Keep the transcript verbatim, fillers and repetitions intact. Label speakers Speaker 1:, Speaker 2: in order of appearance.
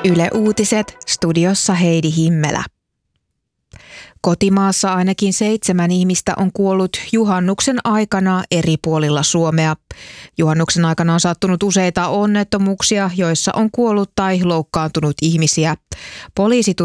Speaker 1: Yle Uutiset, studiossa Heidi Himmelä. Kotimaassa ainakin seitsemän ihmistä on kuollut juhannuksen aikana eri puolilla Suomea. Juhannuksen aikana on sattunut useita onnettomuuksia, joissa on kuollut tai loukkaantunut ihmisiä. Poliisi